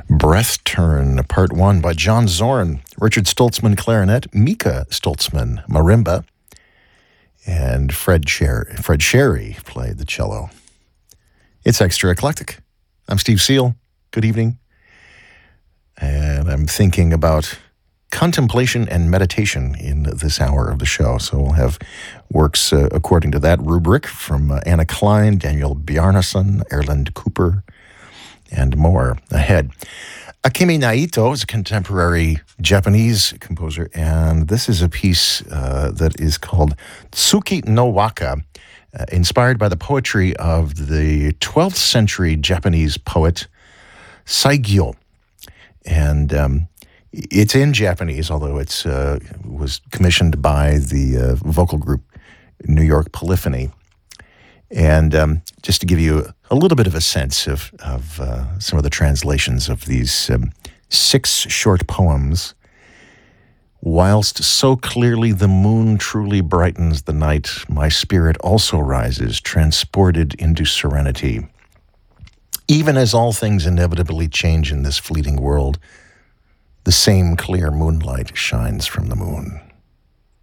Breath Turn, Part 1 by John Zorn, Richard Stoltzman clarinet, Mika Stoltzman marimba, and Fred Sherry played the cello. It's Extra Eclectic. I'm Steve Seal. Good evening. And I'm thinking about contemplation and meditation in this hour of the show. So we'll have works according to that rubric from Anna Klein, Daniel Bjarnason, Erland Cooper, and more ahead. Akemi Naito is a contemporary Japanese composer, and this is a piece that is called Tsuki no Waka, inspired by the poetry of the 12th century Japanese poet Saigyo. And it's in Japanese, although it was commissioned by the vocal group New York Polyphony. And just to give you a little bit of a sense of some of the translations of these 6 short poems. Whilst so clearly the moon truly brightens the night, my spirit also rises, transported into serenity. Even as all things inevitably change in this fleeting world, the same clear moonlight shines from the moon.